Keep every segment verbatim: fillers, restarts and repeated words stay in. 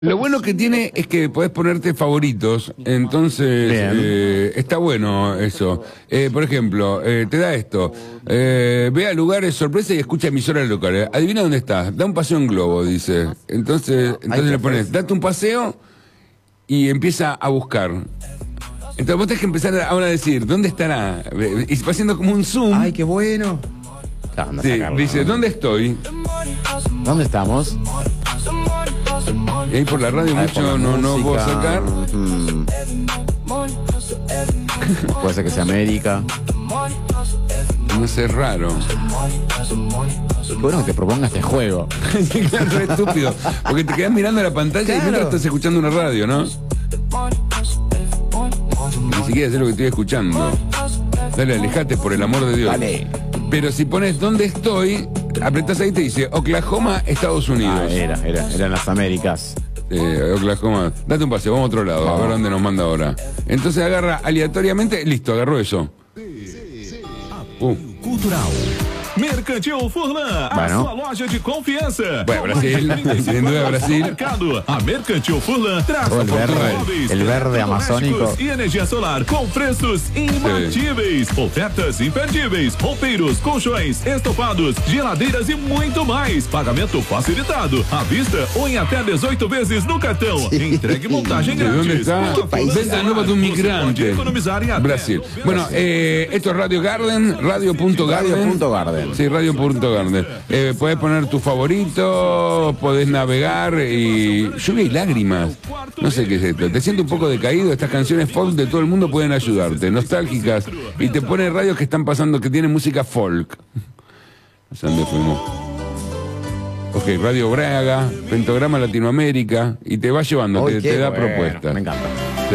Lo bueno que tiene es que podés ponerte favoritos, entonces eh, está bueno eso. Eh, por ejemplo, eh, te da esto, eh, ve a lugares sorpresa y escucha emisoras locales. Adivina dónde estás, da un paseo en globo, dice. Entonces, entonces le pones, date un paseo y empieza a buscar. Entonces vos tenés que empezar ahora a decir, ¿dónde estará? Y va haciendo como un zoom. ¡Ay, qué bueno! Claro, sí, dice, ¿dónde estoy? ¿Dónde estamos? Y ahí por la radio Ay, mucho por la no, no música. puedo sacar. Mm. Puede ser que sea América. No sé, es raro. Qué bueno que te proponga este juego. Sí, claro, es estúpido. Porque te quedas mirando la pantalla Claro. y mientras estás escuchando una radio, ¿no? Ni siquiera sé lo que estoy escuchando. Dale, alejate por el amor de Dios. Dale. Pero si pones ¿dónde estoy? Apretás ahí y te dice Oklahoma, Estados Unidos. Ah, era, era, eran las Américas. Eh, Oklahoma. Date un paseo, vamos a otro lado, a ver dónde nos manda ahora. Entonces agarra aleatoriamente, listo, agarró eso. Uh. Cultural. Mercantil Furlan, a Bueno. sua loja de confiança. Bueno, Brasil, sin duda Brasil. Mercado. A Mercantil Furlan traz Oh, el verde, el verde amazónico. e energia solar com preços imbatíveis. Ofertas imperdíveis, roupeiros, colchões, estofados, geladeiras e muito mais. Pagamento facilitado, à vista ou em até dezoito vezes no cartão. Entregue e montagem ¿De dónde grátis. está? Com a Furlan Venta nueva de un Solar, você migrante. pode economizar em até Brasil. Bueno, eh, esto es Radio Garden, radio.garden. Radio.garden. Sí, radio.garden. Eh, podés poner tu favorito, podés navegar y... Lluvia y lágrimas. No sé qué es esto. Te siento un poco decaído. Estas canciones folk de todo el mundo pueden ayudarte. Nostálgicas. Y te pone radios que están pasando, que tienen música folk. No sé dónde fuimos. Ok, Radio Braga, Pentagrama Latinoamérica. Y te va llevando, Uy, te, qué te da bueno. propuestas. Me encanta. Sí.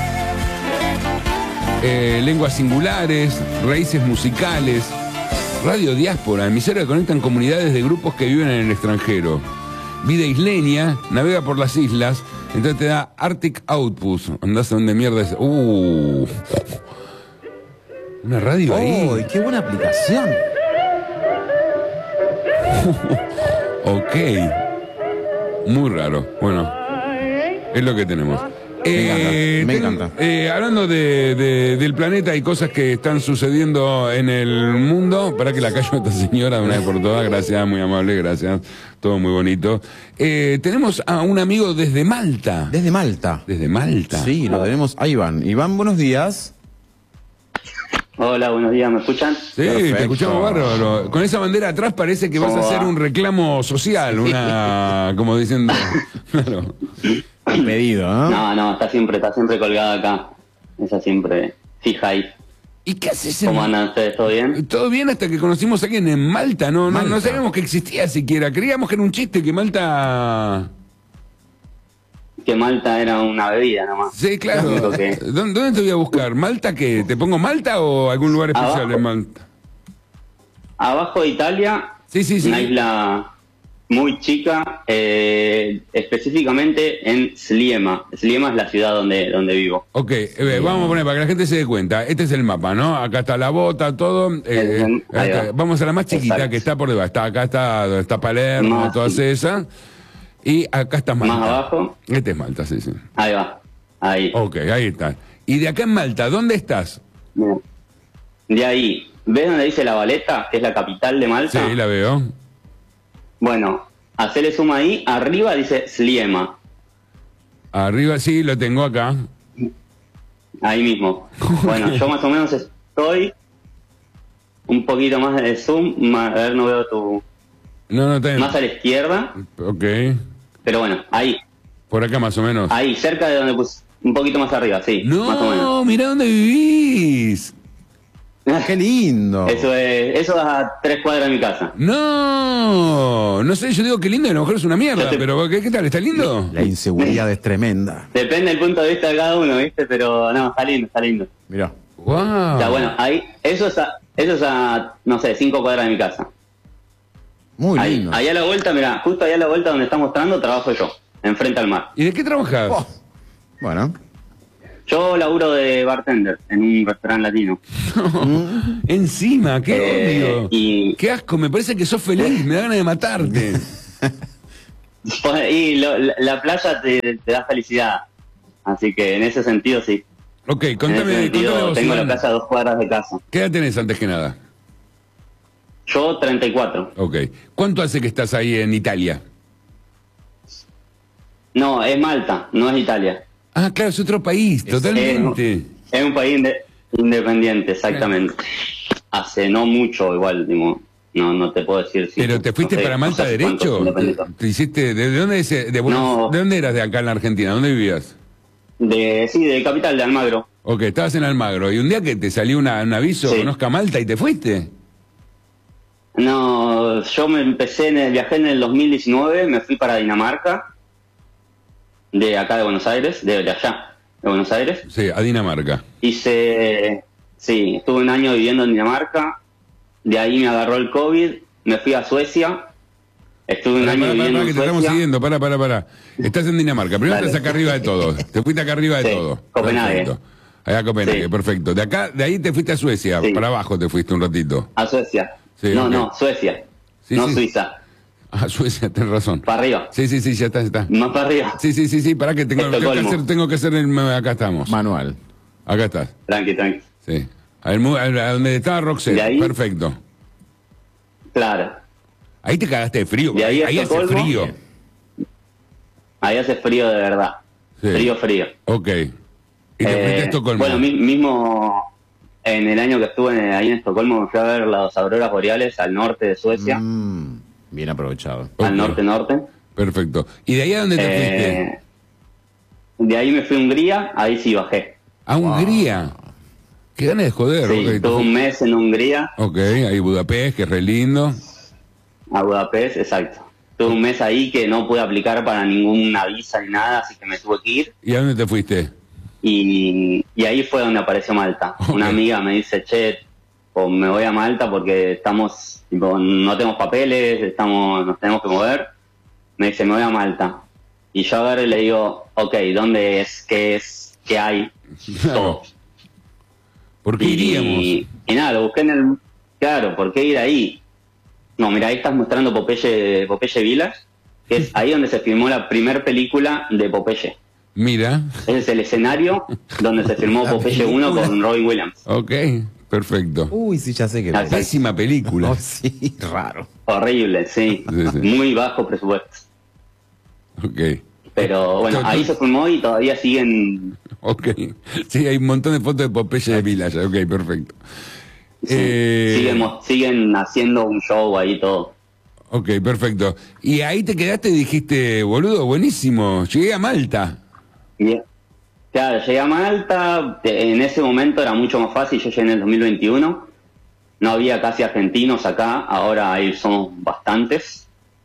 Eh, lenguas singulares, raíces musicales, Radio Diáspora, emisora que conectan comunidades de grupos que viven en el extranjero. Vida isleña, navega por las islas, entonces te da Arctic Outpost. Andás a donde mierda es. Uh, una radio ahí. ¡Uy, qué buena aplicación! Ok. Muy raro. Bueno, es lo que tenemos. Me encanta, me ten- encanta. eh, hablando de, de- del planeta y cosas que están sucediendo en el mundo, para que la callo a esta señora de una vez por todas, gracias, muy amable, gracias, todo muy bonito. Eh, tenemos a un amigo desde Malta. Desde Malta. Desde Malta. Sí, lo tenemos a Iván. Iván, buenos días. Hola, buenos días, ¿me escuchan? Sí, Perfecto. te escuchamos bárbaro. Con esa bandera atrás parece que vas a ¿Cómo hacer va? un reclamo social, una, como diciendo, claro. Al pedido, ¿no? No, no, está siempre, está siempre colgada acá. Esa siempre fija ahí. ¿Y qué haces en ¿Cómo andan ustedes? ¿Todo bien? Todo bien hasta que conocimos a alguien en Malta, no, no, Malta. no sabíamos que existía siquiera, creíamos que era un chiste, que Malta... Que Malta era una bebida nomás. Sí, claro. Lo único que- ¿Dónde, dónde te voy a buscar? ¿Malta qué? ¿Te pongo Malta o algún lugar especial Abajo. en Malta? Abajo de Italia, Sí, sí, sí. una isla muy chica, eh, específicamente en Sliema. Sliema es la ciudad donde, donde vivo. Ok, eh, vamos a poner para que la gente se dé cuenta. Este es el mapa, ¿no? Acá está la bota, todo. eh, El- ahí acá- va. vamos a la más chiquita Exacto. que está por debajo. Está, acá está, está Palermo, Más, todas sí. esas. Y acá está Malta. Más abajo, Este es Malta, sí, sí. ahí va. Ahí. Ok, ahí está. Y de acá en Malta, ¿dónde estás? Mira. De ahí, ¿ves donde dice La Valeta, que es la capital de Malta? Sí, la veo. Bueno, hacele suma ahí, arriba dice Sliema, Arriba, sí, lo tengo acá. ahí mismo. Bueno, yo más o menos estoy un poquito más de zoom, más- a ver, no veo tu... No, no está Más a la izquierda, Ok. pero bueno, ahí, Por acá más o menos. ahí, cerca de donde puse, un poquito más arriba, sí, más o menos. No, mirá dónde vivís. ¡Qué lindo! Eso es, eso es a tres cuadras de mi casa. No, no sé, yo digo que lindo y a lo mejor es una mierda, Ya te- pero ¿qué, qué tal? ¿Está lindo? La inseguridad es tremenda. Depende del punto de vista de cada uno, ¿viste? Pero no, está lindo, está lindo. Mirá. Wow. O sea, bueno, ahí, eso es a, eso es a, no sé, cinco cuadras de mi casa. Muy Ahí, lindo. ahí a la vuelta, mirá, justo ahí a la vuelta donde está mostrando, trabajo yo, enfrente al mar. ¿Y de qué trabajas? Oh. Bueno. Yo laburo de bartender en un restaurante latino. Encima, qué Eh, odio. y- Qué asco, me parece que sos feliz, me da ganas de matarte. Y lo, la, la playa te, te da felicidad. Así que en ese sentido sí. Ok, En contame, ese sentido, contame vos, tengo Iván. la playa a dos cuadras de casa. ¿Qué edad tenés antes que nada? Yo treinta y cuatro. Ok. ¿Cuánto hace que estás ahí en Italia? No, es Malta, no es Italia. Ah, claro, es otro país, totalmente. Es, es un país inde- independiente, exactamente. Hace no mucho igual, digo, no no te puedo decir si... ¿Pero te fuiste no sé, para Malta no sé cuántos derecho? independientes. ¿Te, te hiciste, de, de dónde es, de, Buenos- No. ¿De dónde eras de acá en la Argentina? ¿Dónde vivías? De, sí, de Capital, de Almagro. Ok, estabas en Almagro. ¿Y un día que te salió una- un aviso, Sí. conozca Malta y te fuiste? No, yo me empecé, en el, viajé en el dos mil diecinueve, me fui para Dinamarca, de acá de Buenos Aires, de, de allá, de Buenos Aires. Sí, a Dinamarca. Hice, sí, estuve un año viviendo en Dinamarca, de ahí me agarró el COVID, me fui a Suecia, estuve un Pará, año pará, pará, viviendo que en te estamos Suecia. siguiendo, pará, pará, pará. Estás en Dinamarca, primero Dale. estás acá arriba de todo. Te fuiste acá arriba de Sí, todo. Copenhague. Perfecto. Allá a Copenhague, Sí. perfecto. De acá, de ahí te fuiste a Suecia, Sí. para abajo te fuiste un ratito. A Suecia. Sí, no, ok. no, Suecia, Sí, no sí. Suiza, Ah, Suecia, tenés razón. para arriba, Sí, sí, sí, ya está, ya está. más para arriba. Sí, sí, sí, sí, pará que tengo, tengo que Estocolmo. hacer, tengo que hacer el, acá estamos. Manual. Acá estás, Tranqui, tranqui. sí. Al mu- al- a donde estaba Roxette, De ahí- perfecto. Claro, Ahí te cagaste de frío, De ahí a ahí hace Estocolmo. frío. ahí hace frío de verdad, Sí. frío, frío. Ok. Y te Eh, fuiste a Estocolmo. Bueno, mi- mismo en el año que estuve en- ahí en Estocolmo me fui a ver las auroras boreales al norte de Suecia, Mm, bien aprovechado. Ok, al norte-norte. perfecto. ¿Y de ahí a dónde te fuiste? Eh, de ahí me fui a Hungría, ahí sí bajé. A Hungría. Qué ganas de joder. Sí, ok, te estuve fu- un mes en Hungría, Ok, ahí Budapest, que es re lindo. a Budapest, exacto. Estuve un mes ahí que no pude aplicar para ninguna visa ni nada, así que me tuve que ir. ¿Y a dónde te fuiste? Y, y ahí fue donde apareció Malta. Ok. Una amiga me dice, che, o me voy a Malta porque estamos, tipo, no tenemos papeles, estamos, nos tenemos que mover. Me dice, me voy a Malta. Y yo agarro y le digo, ok, ¿dónde es? ¿Qué es? ¿Qué hay? Claro. Todo. ¿Por qué Y, iríamos? y nada, lo busqué en el... Claro, ¿por qué ir ahí? No, mira, ahí estás mostrando Popeye, Popeye Village, que es ahí donde se filmó la primer película de Popeye. Mira. Ese es el escenario donde se filmó La Popeye uno película. con Robin Williams. Ok, perfecto. Uy, sí, ya sé que... Ah, sí. Pésima película. Oh, sí, raro. Horrible, sí. Sí, sí. Muy bajo presupuesto. Ok, Pero bueno, Tú- ahí tú- se filmó y todavía siguen, ok. Sí, hay un montón de fotos de Popeye de Village. Ok, perfecto. Eh, siguen, mo- siguen haciendo un show ahí todo. Ok, perfecto. Y ahí te quedaste y dijiste, boludo, buenísimo, llegué a Malta. Y, claro, llegué a Malta, te- en ese momento era mucho más fácil, yo llegué en el dos mil veintiuno, no había casi argentinos acá, ahora ahí somos bastantes.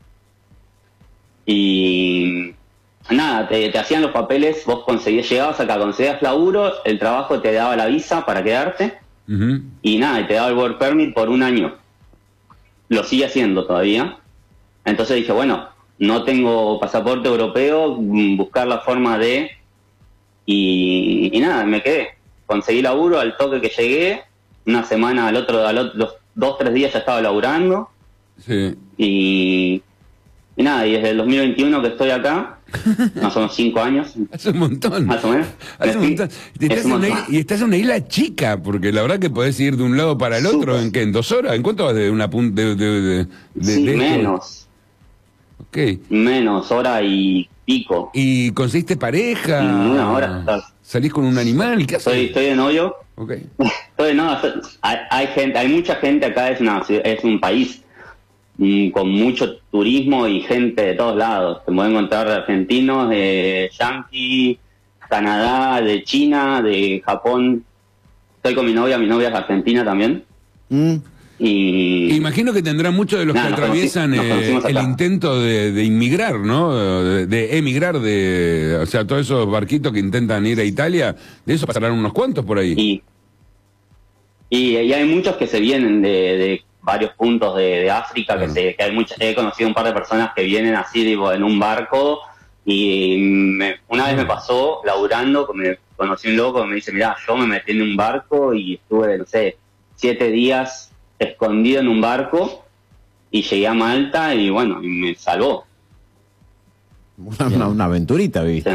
Y nada, te, te hacían los papeles, vos conseguías, llegabas acá, conseguías laburo, el trabajo te daba la visa para quedarte, Ujú. y nada, y te daba el work permit por un año. Lo sigue haciendo todavía. Entonces dije, bueno, no tengo pasaporte europeo, mm, buscar la forma de... Y, y nada, me quedé. Conseguí laburo al toque que llegué, una semana al otro, al otro, los dos, tres días ya estaba laburando, Sí. y, y nada, y desde el dos mil veintiuno que estoy acá, más o menos cinco años, Hace un montón. más o menos. Hace un me montón. fui- Y estás, es en un una montón. isla, y estás en una isla chica, porque la verdad que podés ir de un lado para el otro, Súper. ¿en qué? ¿En dos horas? ¿En cuánto vas de una punta de, de, de, de- Sí, de esto? menos, Ok. menos, hora y pico. ¿Y conseguiste pareja? En una hora estás. ¿Salís con un animal? ¿Qué haces? Estoy, estoy de novio. Ok. Estoy, no, estoy- hay, hay gente, hay mucha gente acá, es una ciudad- es un país mm, con mucho turismo y gente de todos lados. Te pueden encontrar argentinos, de Yankee, Canadá, de China, de Japón. Estoy con mi novia, mi novia es argentina también. Mm, Y Imagino que tendrán muchos de los Nah, que nos atraviesan conocí- nos eh, conocimos el acá. intento de, de inmigrar, ¿no? De, de emigrar, de, o sea, todos esos barquitos que intentan ir a Italia, de eso pasarán unos cuantos por ahí. Y, y, y hay muchos que se vienen de, de varios puntos de, de África, Claro. que, se, que hay muchas, he conocido un par de personas que vienen así, tipo, en un barco, y me- una vez me pasó, laburando, que me conocí un loco que me dice, mirá, yo me metí en un barco y estuve, no sé, siete días escondido en un barco, y llegué a Malta y bueno, y me salvó. Una, una, una aventurita, ¿viste?